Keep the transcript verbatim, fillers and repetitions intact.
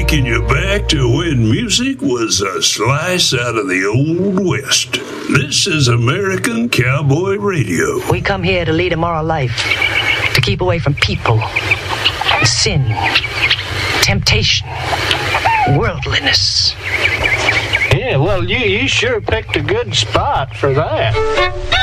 taking you back to when music was a slice out of the Old West. This is American Cowboy Radio. We come here to lead a moral life, to keep away from people, sin, temptation, worldliness. Yeah, well, you, you sure picked a good spot for that.